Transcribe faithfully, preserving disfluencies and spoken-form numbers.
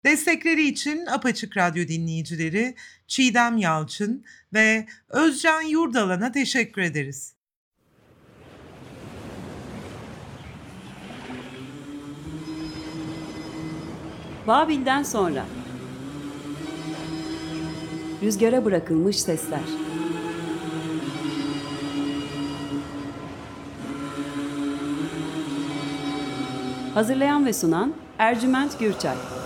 Destekleri için Apaçık Radyo dinleyicileri Çiğdem Yalçın ve Özcan Yurdalan'a teşekkür ederiz. Babil'den sonra. Rüzgara bırakılmış sesler. Hazırlayan ve sunan Ercüment Gürçay.